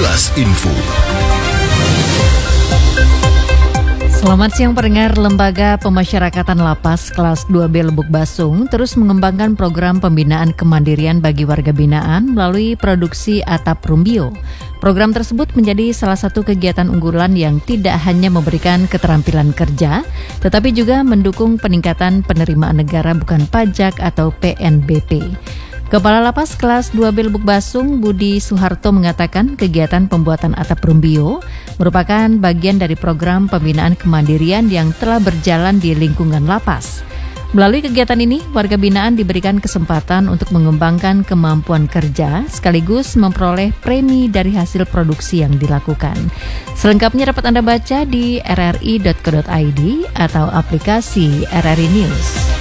Kilas Info. Selamat siang pendengar. Lembaga Pemasyarakatan Lapas Kelas 2B Lebuk Basung terus mengembangkan program pembinaan kemandirian bagi warga binaan melalui produksi atap rumbio. Program tersebut menjadi salah satu kegiatan unggulan yang tidak hanya memberikan keterampilan kerja, tetapi juga mendukung peningkatan penerimaan negara bukan pajak atau PNBP. Kepala Lapas Kelas 2B Lebuk Basung, Budi Suharto, mengatakan kegiatan pembuatan atap rumbio merupakan bagian dari program pembinaan kemandirian yang telah berjalan di lingkungan lapas. Melalui kegiatan ini, warga binaan diberikan kesempatan untuk mengembangkan kemampuan kerja sekaligus memperoleh premi dari hasil produksi yang dilakukan. Selengkapnya dapat Anda baca di rri.co.id atau aplikasi RRI News.